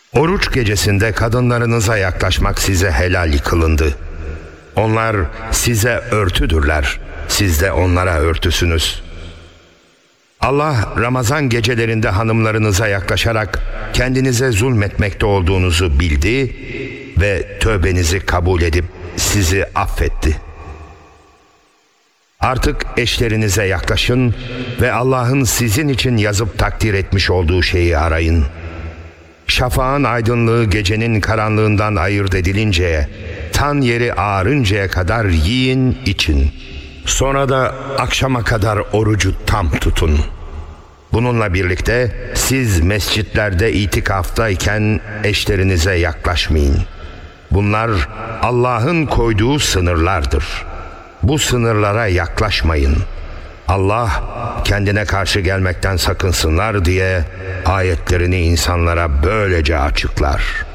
Oruç gecesinde kadınlarınıza yaklaşmak size helal kılındı. Onlar size örtüdürler, siz de onlara örtüsünüz. Allah Ramazan gecelerinde hanımlarınıza yaklaşarak kendinize zulmetmekte olduğunuzu bildi ve tövbenizi kabul edip sizi affetti. Artık eşlerinize yaklaşın ve Allah'ın sizin için yazıp takdir etmiş olduğu şeyi arayın. Şafağın aydınlığı gecenin karanlığından ayırt edilinceye, tan yeri ağarıncaya kadar yiyin, için. Sonra da akşama kadar orucu tam tutun. Bununla birlikte siz mescitlerde itikaftayken eşlerinize yaklaşmayın. Bunlar Allah'ın koyduğu sınırlardır. Bu sınırlara yaklaşmayın. Allah kendine karşı gelmekten sakınsınlar diye ayetlerini insanlara böylece açıklar.